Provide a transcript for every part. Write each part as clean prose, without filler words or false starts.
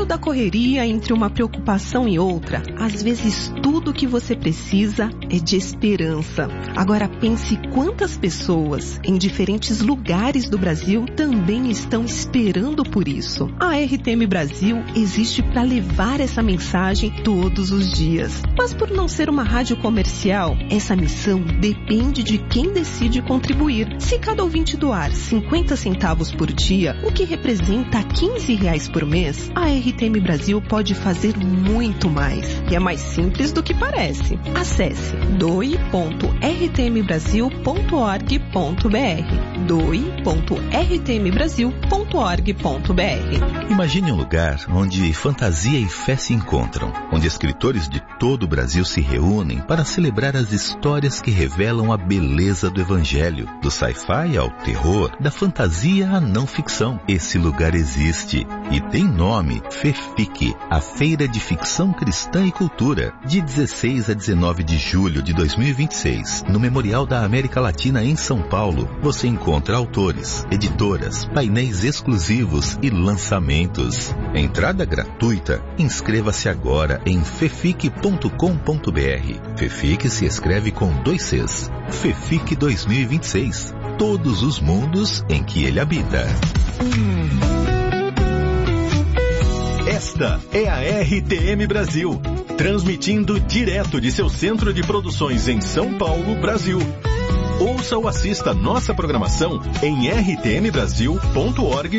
meio da correria, entre uma preocupação e outra, às vezes tudo que você precisa é de esperança. Agora pense quantas pessoas em diferentes lugares do Brasil também estão esperando por isso. A RTM Brasil existe para levar essa mensagem todos os dias. Mas por não ser uma rádio comercial, essa missão depende de quem decide contribuir. Se cada ouvinte doar 50 centavos por dia, o que representa R$15 por mês, a RTM Brasil pode fazer muito mais. E é mais simples do que parece. Acesse doe.rtmbrasil.org.br doe.rtmbrasil.org.br. Imagine um lugar onde fantasia e fé se encontram, onde escritores de todo o Brasil se reúnem para celebrar as histórias que revelam a beleza do Evangelho, do sci-fi ao terror, da fantasia à não ficção. Esse lugar existe e tem nome: FEFIC, a Feira de Ficção Cristã e Cultura, de 16 a 19 de julho de 2026, no Memorial da América Latina em São Paulo. Você encontra autores, editoras, painéis exclusivos e lançamentos. Entrada gratuita. Inscreva-se agora em fefic.com.br. FEFIC se escreve com 2 Cs. FEFIC 2026. Todos os mundos em que ele habita. Esta é a RTM Brasil, transmitindo direto de seu centro de produções em São Paulo, Brasil. Ouça ou assista nossa programação em rtmbrasil.org.br.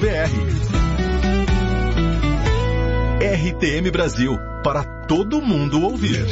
RTM Brasil, para todo mundo ouvir.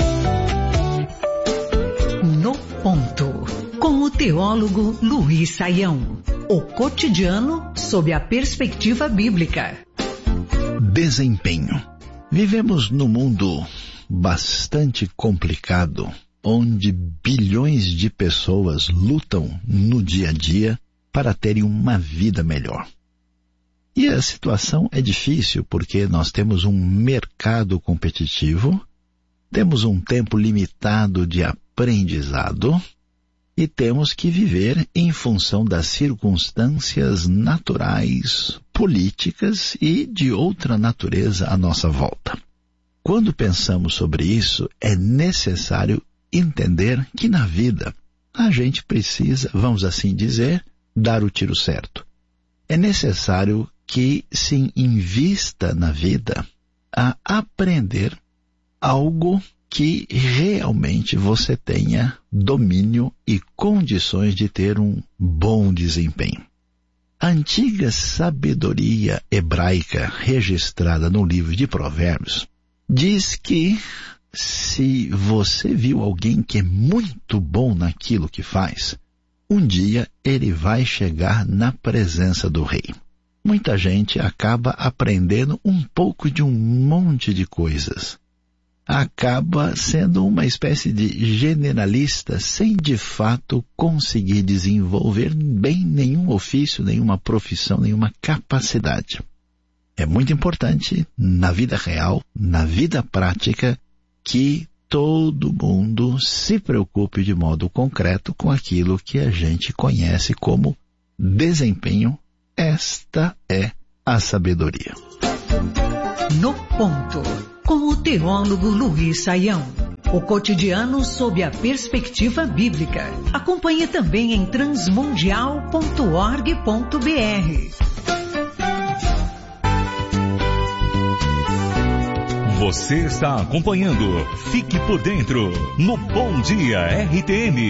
No Ponto, com o teólogo Luiz Saião. O cotidiano sob a perspectiva bíblica. Desempenho. Vivemos num mundo bastante complicado, onde bilhões de pessoas lutam no dia a dia para terem uma vida melhor. E a situação é difícil porque nós temos um mercado competitivo, temos um tempo limitado de aprendizado e temos que viver em função das circunstâncias naturais, políticas e de outra natureza à nossa volta. Quando pensamos sobre isso, é necessário entender que na vida a gente precisa, vamos assim dizer, dar o tiro certo. É necessário que se invista na vida a aprender algo que realmente você tenha domínio e condições de ter um bom desempenho. A antiga sabedoria hebraica registrada no livro de Provérbios diz que se você viu alguém que é muito bom naquilo que faz, um dia ele vai chegar na presença do rei. Muita gente acaba aprendendo um pouco de um monte de coisas. Acaba sendo uma espécie de generalista sem de fato conseguir desenvolver bem nenhum ofício, nenhuma profissão, nenhuma capacidade. É muito importante na vida real, na vida prática, que todo mundo se preocupe de modo concreto com aquilo que a gente conhece como desempenho. Esta é a sabedoria. No Ponto, com o teólogo Luiz Saião. O cotidiano sob a perspectiva bíblica. Acompanhe também em transmundial.org.br. Você está acompanhando Fique por Dentro no Bom Dia RTM.